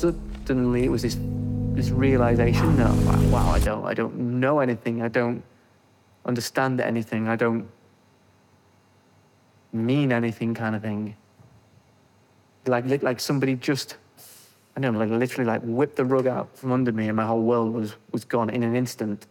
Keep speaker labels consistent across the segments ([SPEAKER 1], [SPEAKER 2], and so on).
[SPEAKER 1] suddenly it was this realization that, wow, I don't know anything, I don't understand anything, I don't mean anything kind of thing. Like somebody just, I don't know, like literally like whipped the rug out from under me and my whole world was gone in an instant.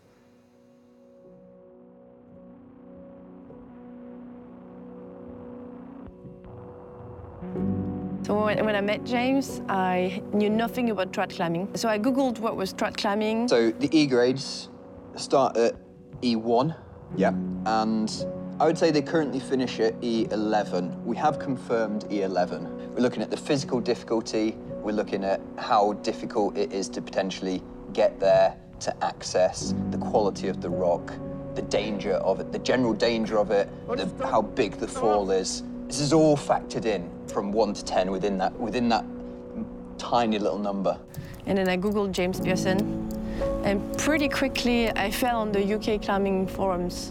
[SPEAKER 2] So when I met James, I knew nothing about trad climbing. So I Googled what was trad climbing.
[SPEAKER 3] So the E grades start at E1, yeah, and I would say they currently finish at E11. We have confirmed E11. We're looking at the physical difficulty, we're looking at how difficult it is to potentially get there, to access, the quality of the rock, the danger of it, the general danger of it, how big the fall is. This is all factored in from 1 to 10 within that tiny little number.
[SPEAKER 2] And then I Googled James Pearson, and pretty quickly I fell on the UK climbing forums.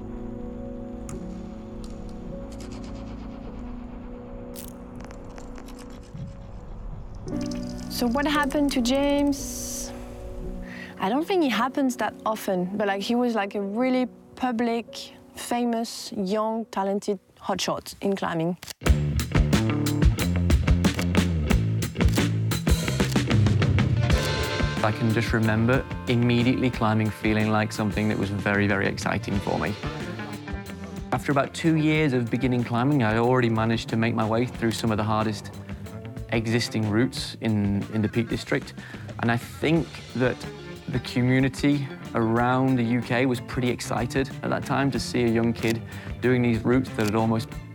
[SPEAKER 2] So what happened to James? I don't think it happens that often, but like he was like a really public, famous, young, talented hotshot in climbing.
[SPEAKER 1] I can just remember immediately climbing feeling like something that was very, very exciting for me. After about 2 years of beginning climbing, I already managed to make my way through some of the hardest existing routes in the Peak District. And I think that the community around the UK was pretty excited at that time to see a young kid doing these routes that had almost